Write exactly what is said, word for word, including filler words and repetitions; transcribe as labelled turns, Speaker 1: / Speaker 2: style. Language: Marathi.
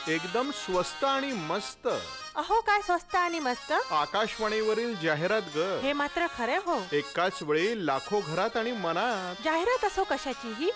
Speaker 1: एकदम स्वस्त आणि मस्त.
Speaker 2: अहो काय स्वस्त आणि मस्त.
Speaker 1: आकाशवाणीवरील जाहिरात ग.
Speaker 2: हे मात्र खरे हो.
Speaker 1: एकाच वेळी लाखो घरात आणि मनात.
Speaker 2: जाहिरात असो कशाचीही,